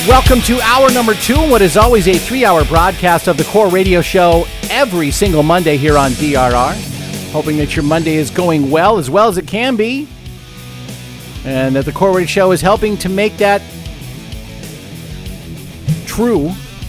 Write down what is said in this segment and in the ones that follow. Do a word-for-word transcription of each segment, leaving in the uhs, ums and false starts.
Welcome to hour number two, what is always a three-hour broadcast of the Core Radio Show every single Monday here on D R R. Hoping that your Monday is going well, as well as it can be, and that the Core Radio Show is helping to make that true.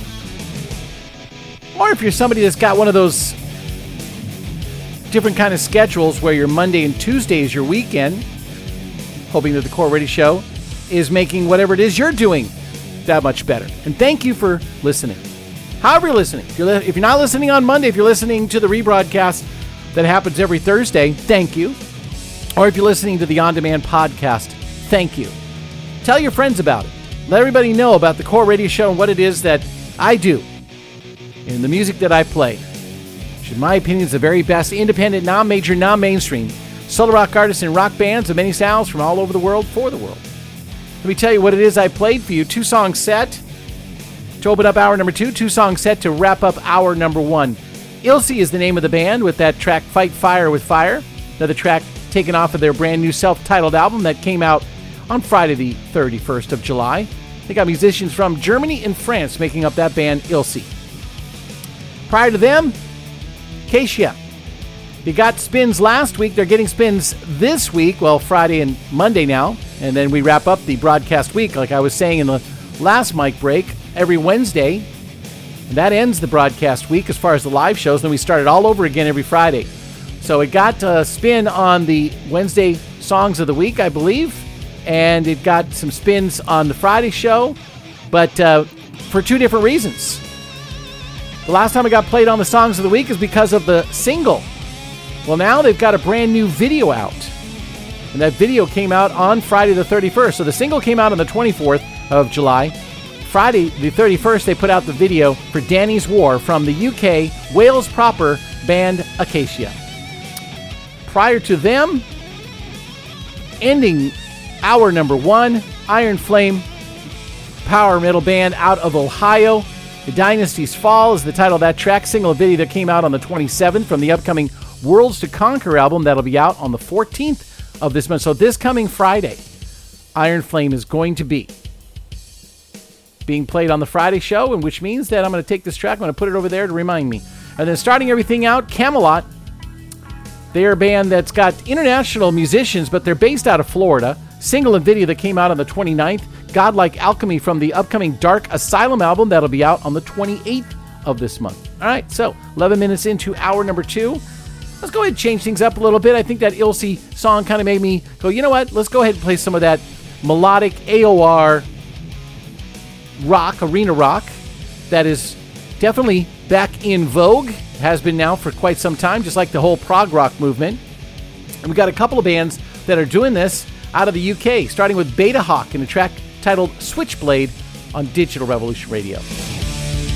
Or if you're somebody that's got one of those different kind of schedules where your Monday and Tuesday is your weekend, hoping that the Core Radio Show is making whatever it is you're doing that much better. And thank you for listening. However you're listening. If you're, li- if you're not listening on Monday, if you're listening to the rebroadcast that happens every Thursday, thank you. Or if you're listening to the on-demand podcast, thank you. Tell your friends about it. Let everybody know about the Core Radio Show and what it is that I do and the music that I play, which in my opinion is the very best independent, non-major, non-mainstream solo rock artists and rock bands of many styles from all over the world for the world. Let me tell you what it is I played for you. Two song set to open up hour number two. Two song set to wrap up hour number one. Ilse is the name of the band with that track Fight Fire with Fire. Another track taken off of their brand new self-titled album that came out on Friday the thirty-first of July. They got musicians from Germany and France making up that band, Ilse. Prior to them, Acacia. They got spins last week. They're getting spins this week. Well, Friday and Monday now. And then we wrap up the broadcast week, like I was saying in the last mic break, every Wednesday. And that ends the broadcast week as far as the live shows. Then we start it all over again every Friday. So it got a spin on the Wednesday songs of the week, I believe. And it got some spins on the Friday show. But uh, for two different reasons. The last time it got played on the songs of the week is because of the single. Well, now they've got a brand new video out. And that video came out on Friday the thirty-first. So the single came out on the twenty-fourth of July. Friday the thirty-first, they put out the video for Danny's War from the U K, Wales proper band Acacia. Prior to them, ending hour number one, Iron Flame, power metal band out of Ohio. The Dynasty's Fall is the title of that track. Single video that came out on the twenty-seventh from the upcoming Worlds to Conquer album that'll be out on the fourteenth of this month. So this coming Friday, Iron Flame is going to be being played on the Friday show, and which means that I'm going to take this track, I'm going to put it over there to remind me. And then starting everything out, Camelot. They're a band that's got international musicians, but they're based out of Florida. Single and video that came out on the twenty-ninth. Godlike Alchemy from the upcoming Dark Asylum album that'll be out on the twenty-eighth of this month. All right, so eleven minutes into hour number two. Let's go ahead and change things up a little bit. I think that Ilse song kind of made me go, you know what? Let's go ahead and play some of that melodic A O R rock, arena rock, that is definitely back in vogue. Has been now for quite some time, just like the whole prog rock movement. And we've got a couple of bands that are doing this out of the U K, starting with Beta Hawk in a track titled Switchblade on Digital Revolution Radio.